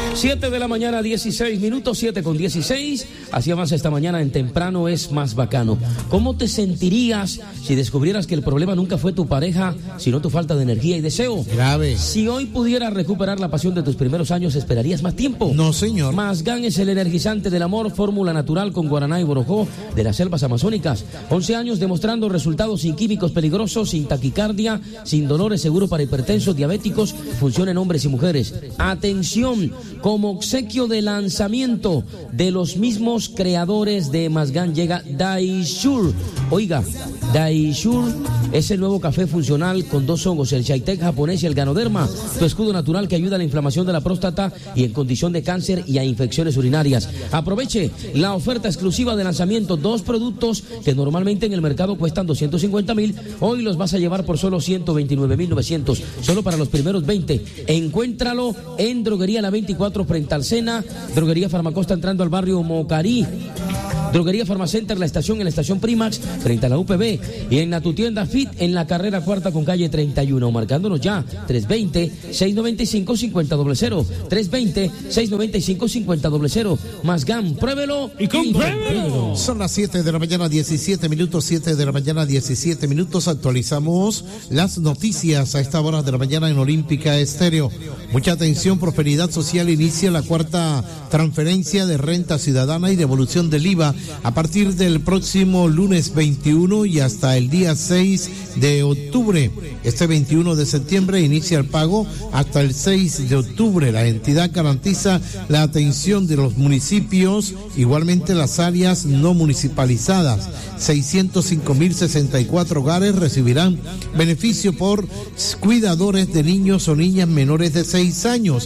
7 de la mañana, 16 minutos, 7 con 16. Así avanza esta mañana en Temprano es más bacano. ¿Cómo te sentirías si descubrieras que el problema nunca fue tu pareja, sino tu falta de energía y deseo? Grave. Si hoy pudieras recuperar la pasión de tus primeros años, ¿esperarías más tiempo? No, señor. Masgan es el energizante del amor, fórmula natural con guaraná y borojó de las selvas amazónicas. 11 años demostrando resultados sin químicos peligrosos, sin taquicardia, sin dolores, seguro para hipertensos, diabéticos, funciona en hombres y mujeres. Atención, como obsequio de lanzamiento de los mismos creadores de Masgan llega Daishure. Oiga, Daishure es el nuevo café funcional con 2 hongos, el Chaitek japonés y el Ganoderma, tu escudo natural que ayuda a la inflamación de la próstata y en condición de cáncer y a infecciones urinarias. Aproveche la oferta exclusiva de lanzamiento, 2 productos que normalmente en el mercado cuestan 250,000, hoy los vas a llevar por solo 129,900, solo para los primeros 20. Encuéntralo en Droguería La 24 frente al Sena, Droguería Farmacosta entrando al barrio Mocarí, Droguería Farmacenter, la estación en la estación Primax, frente a la UPB, y en la tu tienda Fit, en la carrera cuarta con calle 31, marcándonos ya, 320-695-5000, 320-695-5000, Masgan, pruébelo y compruébelo. Son las 7 de la mañana, 17 minutos, 7 de la mañana, 17 minutos, actualizamos las noticias a esta hora de la mañana en Olímpica Estéreo. Mucha atención, Prosperidad Social inicia la 4ª transferencia de renta ciudadana y devolución del IVA a partir del próximo lunes 21 y hasta el día 6 de octubre. Este 21 de septiembre inicia el pago hasta el 6 de octubre. La entidad garantiza la atención de los municipios, igualmente las áreas no municipalizadas. 605,064 hogares recibirán beneficio por cuidadores de niños o niñas menores de 6 años.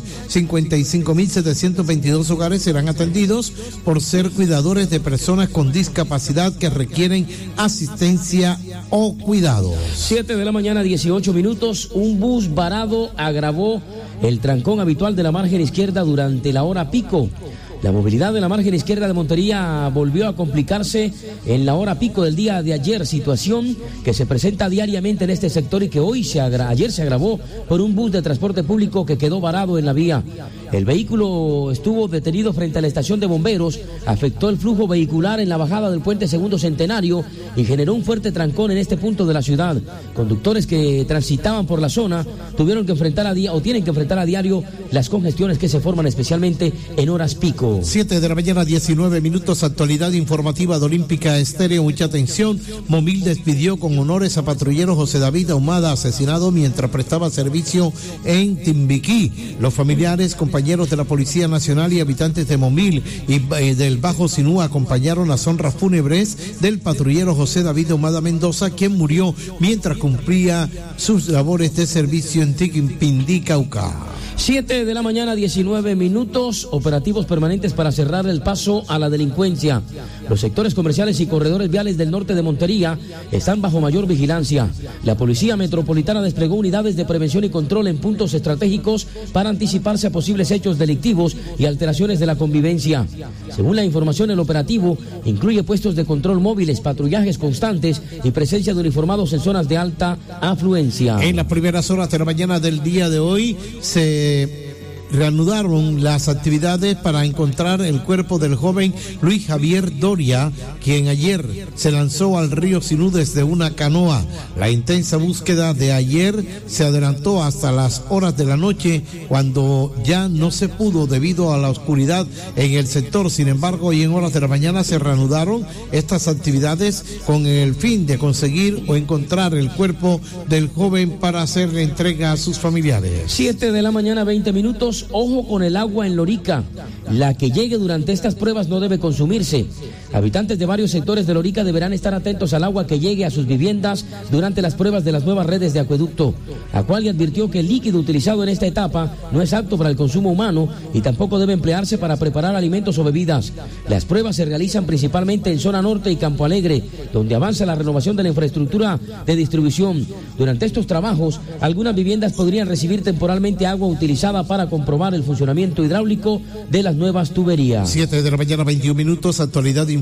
55,722 hogares serán atendidos por ser cuidadores de personas con discapacidad que requieren asistencia o cuidado. 7 de la mañana, 18 minutos. Un bus varado agravó el trancón habitual de la margen izquierda durante la hora pico. La movilidad de la margen izquierda de Montería volvió a complicarse en la hora pico del día de ayer, situación que se presenta diariamente en este sector y que ayer se agravó por un bus de transporte público que quedó varado en la vía. El vehículo estuvo detenido frente a la estación de bomberos, afectó el flujo vehicular en la bajada del puente Segundo Centenario y generó un fuerte trancón en este punto de la ciudad. Conductores que transitaban por la zona tuvieron que enfrentar tienen que enfrentar a diario las congestiones que se forman especialmente en horas pico. 7 de la mañana, 19 minutos, actualidad informativa de Olímpica Estéreo. Mucha atención, Momil despidió con honores a patrullero José David Ahumada, asesinado mientras prestaba servicio en Timbiquí. Los familiares, compañeros de la Policía Nacional y habitantes de Momil y del Bajo Sinú acompañaron las honras fúnebres del patrullero José David Ahumada Mendoza, quien murió mientras cumplía sus labores de servicio en Tiquipindí, Cauca. 7 de la mañana, 19 minutos, operativos permanentes para cerrar el paso a la delincuencia. Los sectores comerciales y corredores viales del norte de Montería están bajo mayor vigilancia. La Policía Metropolitana desplegó unidades de prevención y control en puntos estratégicos para anticiparse a posibles hechos delictivos y alteraciones de la convivencia. Según la información, el operativo incluye puestos de control móviles, patrullajes constantes y presencia de uniformados en zonas de alta afluencia. En las primeras horas de la mañana del día de hoy se reanudaron las actividades para encontrar el cuerpo del joven Luis Javier Doria, quien ayer se lanzó al río Sinú desde una canoa. La intensa búsqueda de ayer se adelantó hasta las horas de la noche, cuando ya no se pudo debido a la oscuridad en el sector. Sin embargo, hoy en horas de la mañana se reanudaron estas actividades con el fin de conseguir o encontrar el cuerpo del joven para hacerle entrega a sus familiares. 7 de la mañana, 20 minutos. Ojo con el agua en Lorica. La que llegue durante estas pruebas no debe consumirse. Habitantes de varios sectores de Lorica deberán estar atentos al agua que llegue a sus viviendas durante las pruebas de las nuevas redes de acueducto. Aqualia advirtió que el líquido utilizado en esta etapa no es apto para el consumo humano y tampoco debe emplearse para preparar alimentos o bebidas. Las pruebas se realizan principalmente en zona norte y Campo Alegre, donde avanza la renovación de la infraestructura de distribución. Durante estos trabajos, algunas viviendas podrían recibir temporalmente agua utilizada para comprobar el funcionamiento hidráulico de las nuevas tuberías. 7 de la mañana, 21 minutos, actualidad informativa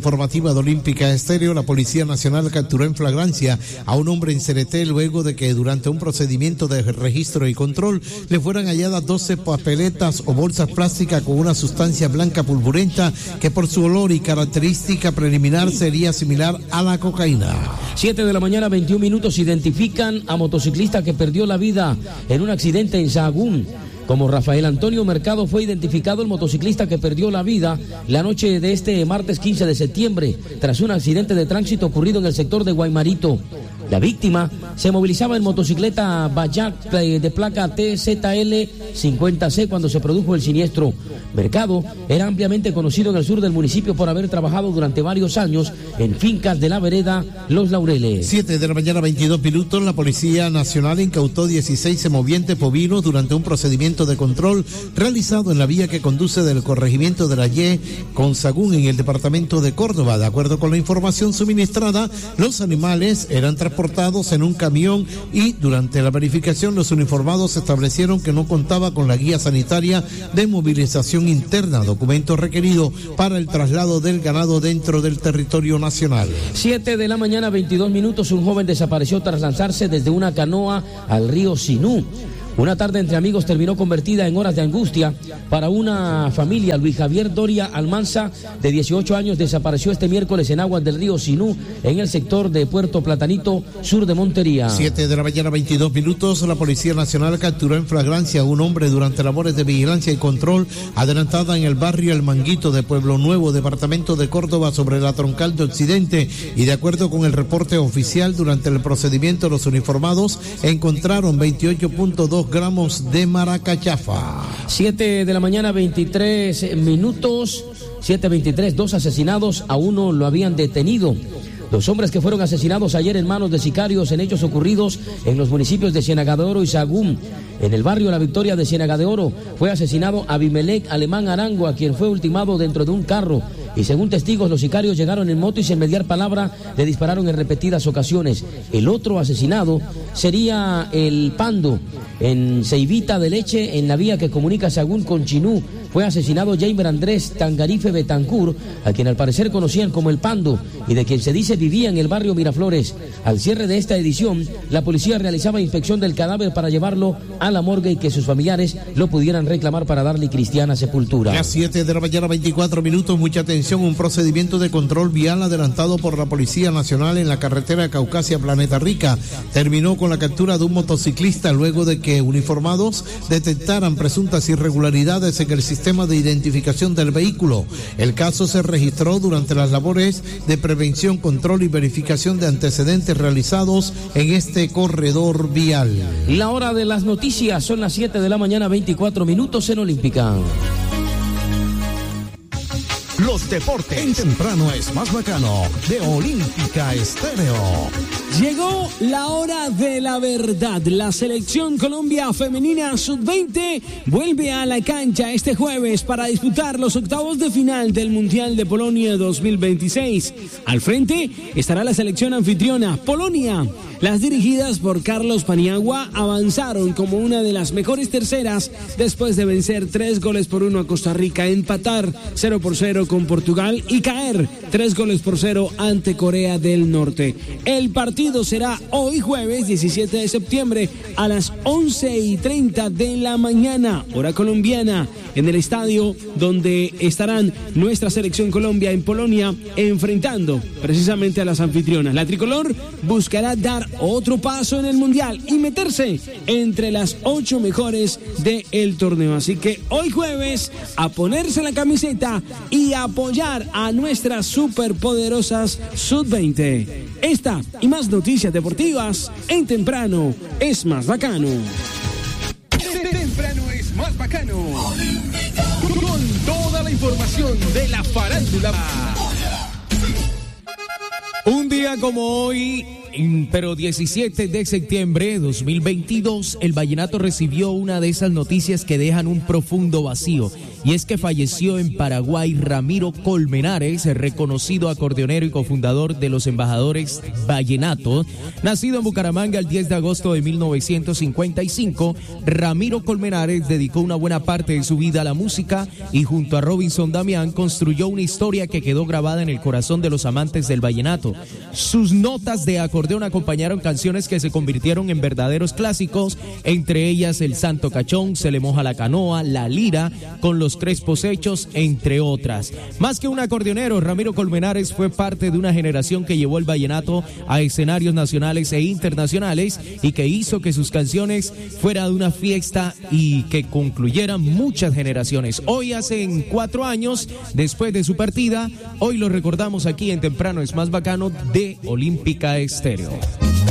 informativa de Olímpica Estéreo, la Policía Nacional capturó en flagrancia a un hombre en Cereté luego de que durante un procedimiento de registro y control le fueran halladas 12 papeletas o bolsas plásticas con una sustancia blanca pulpurenta que por su olor y característica preliminar sería similar a la cocaína. 7 de la mañana, 21 minutos, identifican a motociclista que perdió la vida en un accidente en Sahagún. Como Rafael Antonio Mercado fue identificado el motociclista que perdió la vida la noche de este martes 15 de septiembre tras un accidente de tránsito ocurrido en el sector de Guaymarito. La víctima se movilizaba en motocicleta Bayak de placa TZL 50C cuando se produjo el siniestro. Mercado era ampliamente conocido en el sur del municipio por haber trabajado durante varios años en fincas de la vereda Los Laureles. 7 de la mañana, 22 minutos, la Policía Nacional incautó 16 semovientes bovinos durante un procedimiento de control realizado en la vía que conduce del corregimiento de la Y con Sahagún en el departamento de Córdoba. De acuerdo con la información suministrada, los animales eran transportados en un camión y durante la verificación los uniformados establecieron que no contaba con la guía sanitaria de movilización interna, documento requerido para el traslado del ganado dentro del territorio nacional. 7 de la mañana, 22 minutos, un joven desapareció tras lanzarse desde una canoa al río Sinú. Una tarde entre amigos terminó convertida en horas de angustia para una familia. Luis Javier Doria Almanza, de 18 años, desapareció este miércoles en aguas del río Sinú, en el sector de Puerto Platanito, sur de Montería. 7 de la mañana, 22 minutos, la Policía Nacional capturó en flagrancia a un hombre durante labores de vigilancia y control adelantada en el barrio El Manguito de Pueblo Nuevo, departamento de Córdoba, sobre la troncal de Occidente, y de acuerdo con el reporte oficial, durante el procedimiento los uniformados encontraron 28.2 gramos de maracachafa. 7 de la mañana, 23 minutos, 7:23, 2 asesinados, a uno lo habían detenido. Los hombres que fueron asesinados ayer en manos de sicarios en hechos ocurridos en los municipios de Ciénaga de Oro y Sahagún. En el barrio La Victoria de Ciénaga de Oro fue asesinado Abimelec Alemán Arango, a quien fue ultimado dentro de un carro. Y según testigos, los sicarios llegaron en moto y sin mediar palabra le dispararon en repetidas ocasiones. El otro asesinado sería el Pando, en Ceibita de Leche, en la vía que comunica Sahagún con Chinú. Fue asesinado Jaime Andrés Tangarife Betancur, a quien al parecer conocían como el Pando y de quien se dice vivía en el barrio Miraflores. Al cierre de esta edición, la policía realizaba inspección del cadáver para llevarlo a la morgue y que sus familiares lo pudieran reclamar para darle cristiana sepultura. Las 7 de la mañana, 24 minutos, mucha atención, un procedimiento de control vial adelantado por la Policía Nacional en la carretera Caucasia Planeta Rica terminó con la captura de un motociclista luego de que uniformados detectaran presuntas irregularidades en el sistema de identificación del vehículo. El caso se registró durante las labores de prevención, control y verificación de antecedentes realizados en este corredor vial. La hora de las noticias son las 7 de la mañana, 24 minutos en Olímpica. Los deportes en temprano es más bacano de Olímpica Estéreo. Llegó la hora de la verdad. La selección Colombia femenina sub-20 vuelve a la cancha este jueves para disputar los octavos de final del Mundial de Polonia 2026. Al frente estará la selección anfitriona, Polonia. Las dirigidas por Carlos Paniagua avanzaron como una de las mejores terceras después de vencer 3-1 a Costa Rica, empatar 0-0 con Portugal y caer 3-0 ante Corea del Norte. El partido será hoy jueves 17 de septiembre a las 11:30 de la mañana, hora colombiana, en el estadio donde estarán nuestra selección Colombia en Polonia enfrentando precisamente a las anfitrionas. La tricolor buscará dar otro paso en el Mundial y meterse entre las 8 mejores del torneo. Así que hoy jueves, a ponerse la camiseta y apoyar a nuestras superpoderosas sub-20. Esta y más noticias deportivas en Temprano es más bacano. Temprano es más bacano. Con toda la información de la farándula. Un día como hoy, pero 17 de septiembre de 2022, el vallenato recibió una de esas noticias que dejan un profundo vacío, y es que falleció en Paraguay Ramiro Colmenares, reconocido acordeonero y cofundador de los Embajadores Vallenato. Nacido en Bucaramanga el 10 de agosto de 1955, Ramiro Colmenares dedicó una buena parte de su vida a la música y junto a Robinson Damián construyó una historia que quedó grabada en el corazón de los amantes del vallenato. Sus notas de acordeón acompañaron canciones que se convirtieron en verdaderos clásicos, entre ellas El Santo Cachón, Se le moja la canoa, La Lira, Con los crespos hechos, entre otras. Más que un acordeonero, Ramiro Colmenares fue parte de una generación que llevó el vallenato a escenarios nacionales e internacionales y que hizo que sus canciones fueran de una fiesta y que concluyeran muchas generaciones. Hoy hacen 4 años después de su partida, hoy lo recordamos aquí en Temprano es Más Bacano de Olímpica Estéreo.